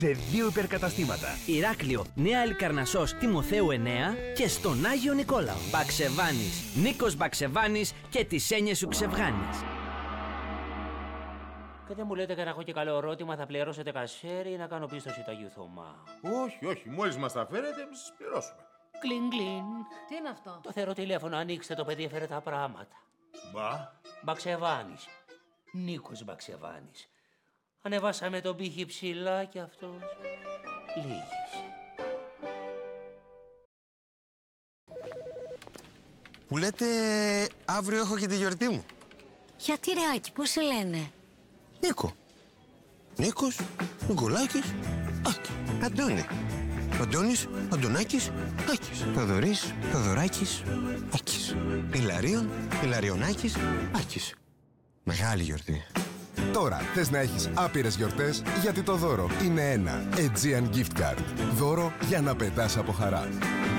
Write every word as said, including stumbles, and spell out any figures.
Σε δύο υπερκαταστήματα. Ηράκλειο, Νέα Ελκαρνασσός, Τιμοθέου εννέα και στον Άγιο Νικόλαο. Μπαξεβάνης, Νίκος Μπαξεβάνης και τις έννοιες σου ξευγάνεις. Και δεν μου λέτε και να έχω και καλό ερώτημα, θα πληρώσετε κασέρι ή να κάνω πίστοση του Αγίου Θωμά? Όχι, όχι, μόλις μας τα φέρετε, εμείς σας πληρώσουμε. Κλιν, κλιν. Τι είναι αυτό? Το θεωρώ τηλέφωνο, ανοίξτε, το παιδί έφερε τα πράγματα. Μπα. Μπαξεβάνης. Νίκος Μπαξεβάνης. Ανεβάσαμε τον πύχη ψηλά και αυτός λύγησε. Που λέτε αύριο έχω και τη γιορτή μου. Γιατί ρε Άκη, πώς σε λένε? Νίκο. Νίκος, Νικολάκης, Άκη. Αντώνη. Αντώνης, Αντωνάκης, Άκης. Θοδωρής, Θοδωράκης, Άκης. Ηλαρίων, Ηλαριονάκης, Άκης. Μεγάλη γιορτή. Τώρα θες να έχεις άπειρες γιορτές, γιατί το δώρο είναι ένα Aegean Gift Card. Δώρο για να πετάς από χαρά.